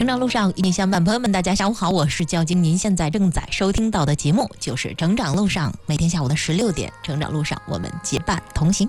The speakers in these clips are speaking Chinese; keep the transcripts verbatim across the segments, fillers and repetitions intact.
成长路上与你相伴，朋友们，大家下午好，我是焦晶。您现在正在收听到的节目就是《成长路上》，每天下午的十六点，《成长路上》我们结伴同行。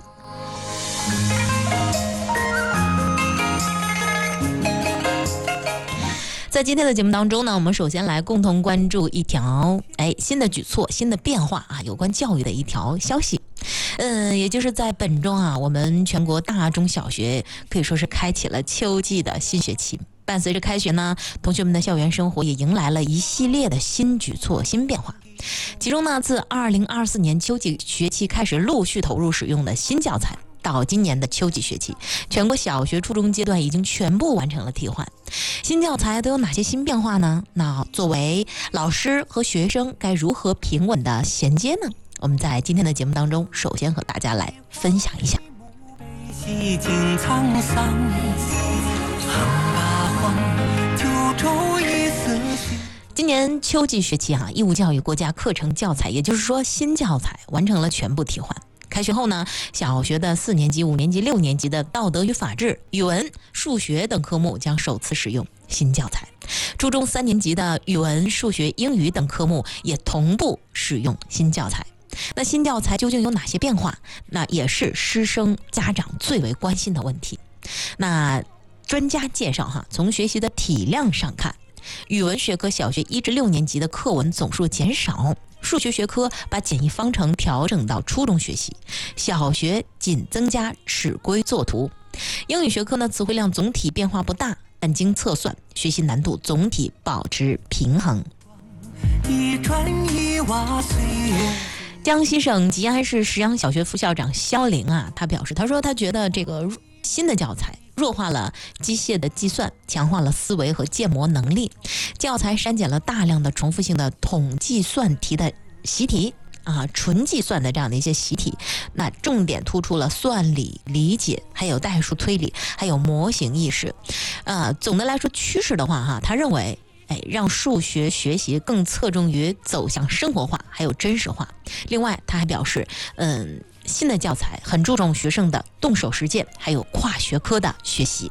在今天的节目当中呢，我们首先来共同关注一条哎新的举措、新的变化啊，有关教育的一条消息。嗯，也就是在本周啊，我们全国大中小学可以说是开启了秋季的新学期。伴随着开学呢，同学们的校园生活也迎来了一系列的新举措、新变化。其中呢，自二零二四年秋季学期开始陆续投入使用的新教材，到今年的秋季学期，全国小学、初中阶段已经全部完成了替换。新教材都有哪些新变化呢？那作为老师和学生该如何平稳的衔接呢？我们在今天的节目当中，首先和大家来分享一下。 洗尽沧桑，横八荒，九州一丝血。 今年秋季学期啊，义务教育国家课程教材，也就是说新教材完成了全部替换。开学后呢，小学的四年级、五年级、六年级的道德与法治、语文、数学等科目将首次使用新教材。初中三年级的语文、数学、英语等科目也同步使用新教材。那新教材究竟有哪些变化？那也是师生家长最为关心的问题。那专家介绍哈，从学习的体量上看，语文学科小学一至六年级的课文总数减少，数学学科把简易方程调整到初中学习，小学仅增加史规作图。英语学科呢，词汇量总体变化不大，但经测算，学习难度总体保持平衡。 一砖一瓦岁月。 江西省吉安市石阳小学副校长肖玲啊，他表示，他说他觉得这个新的教材弱化了机械的计算，强化了思维和建模能力。教材删减了大量的重复性的统计算题的习题啊，纯计算的这样的一些习题，那重点突出了算理理解，还有代数推理，还有模型意识。呃，总的来说，趋势的话哈，他认为。哎，让数学学习更侧重于走向生活化，还有真实化。另外，他还表示，嗯，新的教材很注重学生的动手实践，还有跨学科的学习。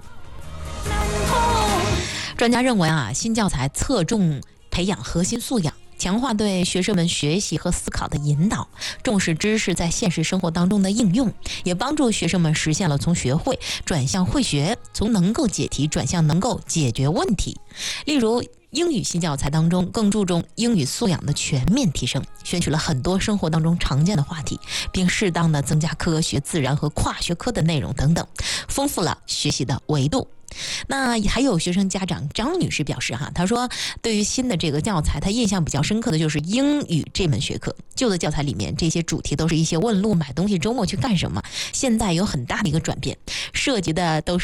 专家认为啊，新教材侧重培养核心素养，强化对学生们学习和思考的引导，重视知识在现实生活当中的应用，也帮助学生们实现了从学会转向会学，从能够解题转向能够解决问题。例如，英语新教材当中更注重英语素养的全面提升，选取了很多生活当中常见的话题，并适当的增加科学、自然和跨学科的内容等等，丰富了学习的维度。那还有学生家长张女士表示哈，她说对于新的这个教材，她印象比较深刻的就是英语这门学科。旧的教材里面这些主题都是一些问路、买东西、周末去干什么，现在有很大的一个转变，涉及的都是